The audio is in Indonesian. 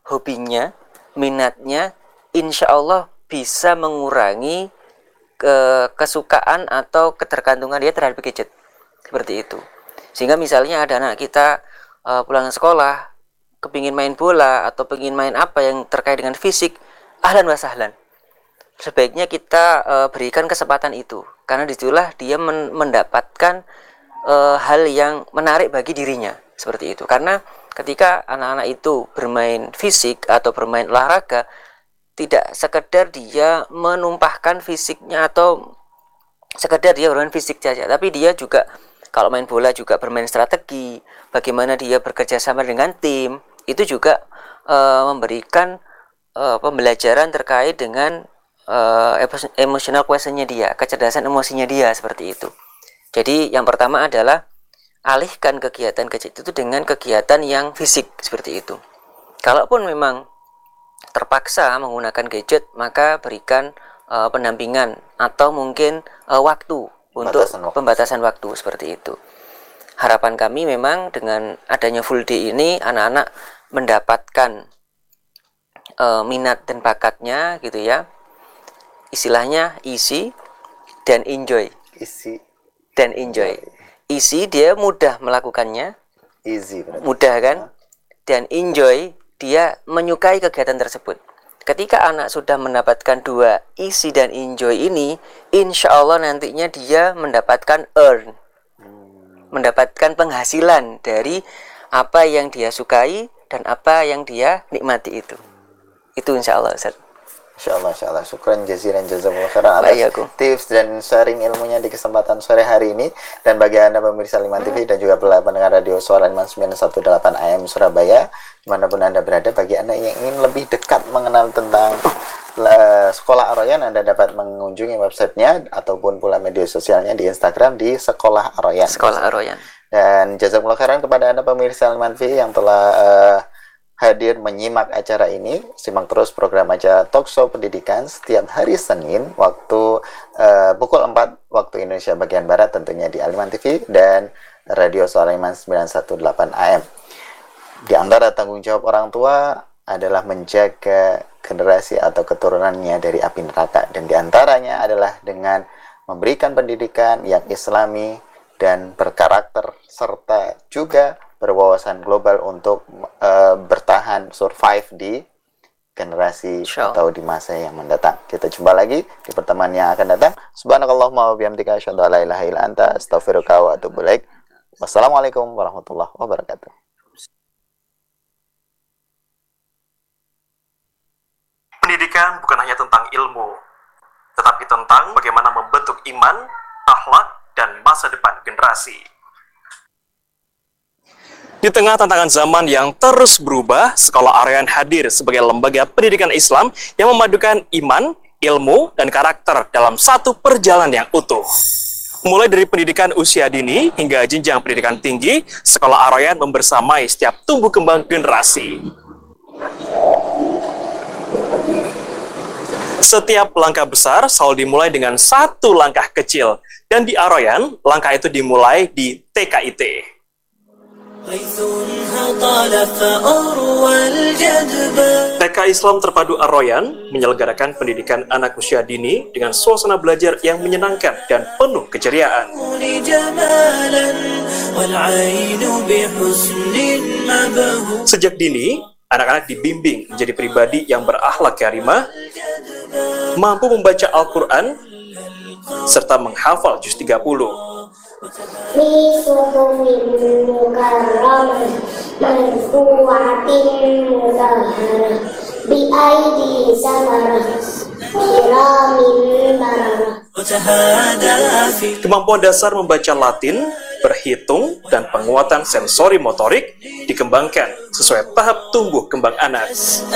hobinya, minatnya, insya Allah bisa mengurangi kesukaan atau ketergantungan dia terhadap gadget. Seperti itu. Sehingga misalnya ada anak kita pulang sekolah, kepingin main bola atau kepingin main apa yang terkait dengan fisik, ahlan wa sahlan. Sebaiknya kita berikan kesempatan itu, karena disitulah dia mendapatkan hal yang menarik bagi dirinya. Seperti itu. Karena ketika anak-anak itu bermain fisik atau bermain olahraga, tidak sekedar dia menumpahkan fisiknya atau sekedar dia bermain fisik saja, tapi dia juga kalau main bola juga bermain strategi, bagaimana dia bekerja sama dengan tim, itu juga memberikan pembelajaran terkait dengan emotional quotient-nya dia, kecerdasan emosinya dia, seperti itu. Jadi yang pertama adalah alihkan kegiatan gadget itu dengan kegiatan yang fisik, seperti itu. Kalaupun memang terpaksa menggunakan gadget, maka berikan pendampingan atau mungkin waktu untuk pembatasan waktu, seperti itu. Harapan kami memang dengan adanya full day ini anak-anak mendapatkan minat dan bakatnya gitu ya. Istilahnya easy dan enjoy. Easy dan enjoy. Easy dia mudah melakukannya. Easy berarti. Mudah kan? Dan enjoy dia menyukai kegiatan tersebut. Ketika anak sudah mendapatkan dua easy dan enjoy ini, insya Allah nantinya dia mendapatkan mendapatkan penghasilan dari apa yang dia sukai dan apa yang dia nikmati itu. Itu insya Allah, Ustaz. Insya Allah. Syukran jazilan jazakumullah khairan atas tips dan sharing ilmunya di kesempatan sore hari ini. Dan bagi Anda pemirsa Liman TV dan juga pendengar radio Suara Liman 918 AM Surabaya, dimanapun Anda berada, bagi Anda yang ingin lebih dekat mengenal tentang Sekolah Ar-Rayyan, Anda dapat mengunjungi websitenya ataupun pula media sosialnya di Instagram di Sekolah Ar-Rayyan. Sekolah Ar-Rayyan. Dan jazakumullah khairan kepada Anda pemirsa Liman TV yang telah hadir menyimak acara ini. Simak terus program acara Talkshow Pendidikan setiap hari Senin waktu pukul 4 waktu Indonesia bagian Barat, tentunya di Aliman TV dan Radio Suara Liman 918 AM. Di antara tanggung jawab orang tua adalah menjaga generasi atau keturunannya dari api neraka, dan diantaranya adalah dengan memberikan pendidikan yang islami dan berkarakter serta juga berwawasan global untuk bertahan, survive di generasi atau di masa yang mendatang. Kita jumpa lagi di pertemuan yang akan datang. Subhanakallahumma wa bihamdika asyhadu an la ilaha illa anta astaghfiruka wa atubu ilaik. Wassalamualaikum warahmatullahi wabarakatuh. Pendidikan bukan hanya tentang ilmu, tetapi tentang bagaimana membentuk iman, akhlak, dan masa depan generasi. Di tengah tantangan zaman yang terus berubah, Sekolah Ar-Rayyan hadir sebagai lembaga pendidikan Islam yang memadukan iman, ilmu, dan karakter dalam satu perjalanan yang utuh. Mulai dari pendidikan usia dini hingga jenjang pendidikan tinggi, Sekolah Ar-Rayyan membersamai setiap tumbuh kembang generasi. Setiap langkah besar selalu dimulai dengan satu langkah kecil, dan di Ar-Rayyan, langkah itu dimulai di TKIT. TK Islam Terpadu Ar-Rayyan menyelenggarakan pendidikan anak usia dini dengan suasana belajar yang menyenangkan dan penuh keceriaan. Sejak dini, anak-anak dibimbing menjadi pribadi yang berakhlak karimah, mampu membaca Al-Quran, serta menghafal juz 30. Kemampuan dasar membaca Latin, berhitung, dan penguatan sensori motorik dikembangkan sesuai tahap tumbuh kembang anak.